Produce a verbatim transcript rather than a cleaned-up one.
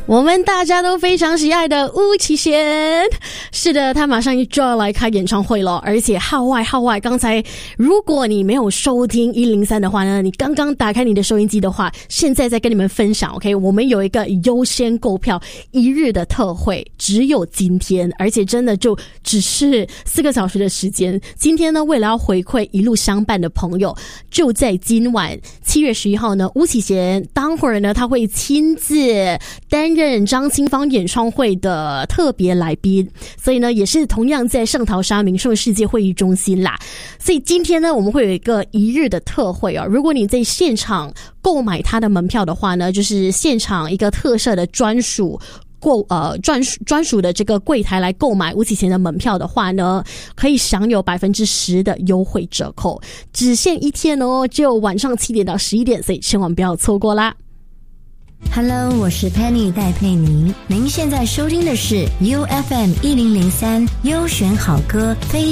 我们大家都非常喜爱的巫启贤，是的，他马上就要来开演唱会了，而且号外号外，刚才如果你没有收听一零三的话呢，你刚刚打开你的收音机的话，现在再跟你们分享 OK， 我们有一个优先购票一日的特惠，只有今天，而且真的就只是四个小时的时间。今天呢，为了要回馈一路相伴的朋友，就在今晚七月十一号呢，巫启贤当会儿呢他会亲自担任张清芳演唱会的特别来宾，所以呢也是同样在圣淘沙民盛世界会议中心啦。所以今天呢我们会有一个一日的特惠哦，如果你在现场购买他的门票的话呢，就是现场一个特设的专属购呃专属专属的这个柜台来购买巫启贤的门票的话呢，可以享有百分之十的优惠折扣，只限一天哦，只有晚上七点到十一点，所以千万不要错过啦。 Hello， 我是 Penny 戴佩妮，您现在收听的是 U F M 一零零三优选好歌非